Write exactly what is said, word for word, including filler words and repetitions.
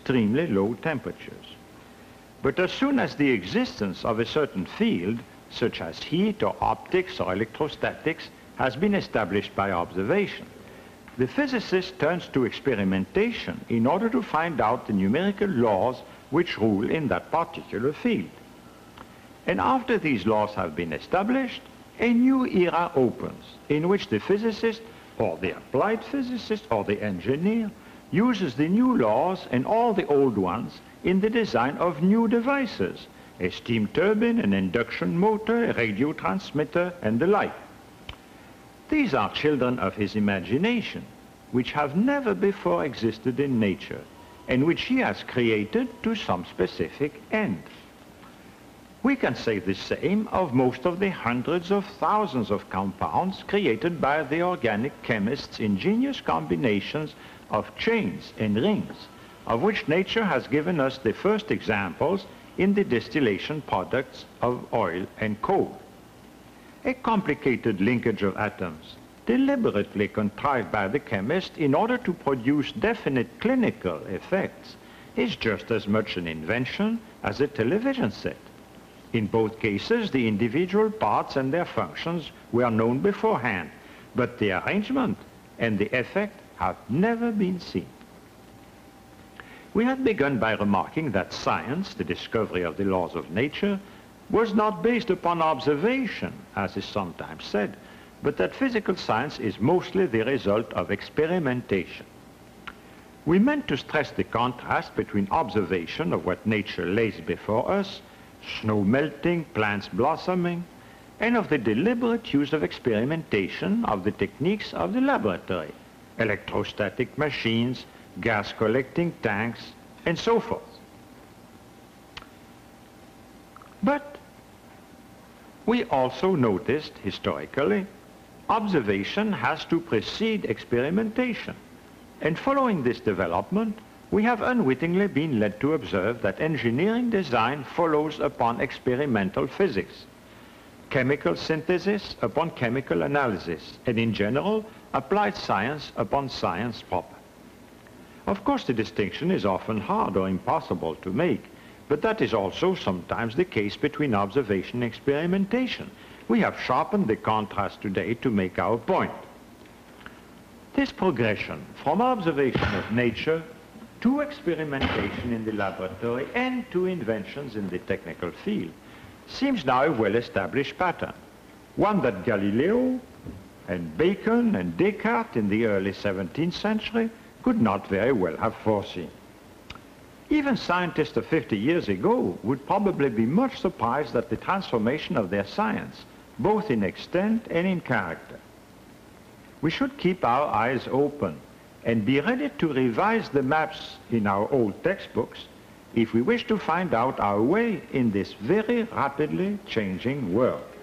extremely low temperatures. But as soon as the existence of a certain field, such as heat or optics or electrostatics, has been established by observation, the physicist turns to experimentation in order to find out the numerical laws which rule in that particular field. And after these laws have been established, a new era opens in which the physicist or the applied physicist or the engineer uses the new laws and all the old ones in the design of new devices, a steam turbine, an induction motor, a radio transmitter, and the like. These are children of his imagination, which have never before existed in nature, and which he has created to some specific end. We can say the same of most of the hundreds of thousands of compounds created by the organic chemists' ingenious combinations of chains and rings, of which nature has given us the first examples in the distillation products of oil and coal. A complicated linkage of atoms, deliberately contrived by the chemist in order to produce definite clinical effects, is just as much an invention as a television set. In both cases, the individual parts and their functions were known beforehand, but the arrangement and the effect have never been seen. We had begun by remarking that science, the discovery of the laws of nature, was not based upon observation, as is sometimes said, but that physical science is mostly the result of experimentation. We meant to stress the contrast between observation of what nature lays before us, snow melting, plants blossoming, and of the deliberate use of experimentation of the techniques of the laboratory, electrostatic machines, gas collecting tanks, and so forth. But we also noticed historically, observation has to precede experimentation, and following this development, we have unwittingly been led to observe that engineering design follows upon experimental physics, chemical synthesis upon chemical analysis, and in general, applied science upon science proper. Of course, the distinction is often hard or impossible to make, but that is also sometimes the case between observation and experimentation. We have sharpened the contrast today to make our point. This progression from observation of nature to experimentation in the laboratory and to inventions in the technical field seems now a well-established pattern, one that Galileo and Bacon and Descartes in the early seventeenth century could not very well have foreseen. Even scientists of fifty years ago would probably be much surprised at the transformation of their science, both in extent and in character. We should keep our eyes open and be ready to revise the maps in our old textbooks if we wish to find out our way in this very rapidly changing world.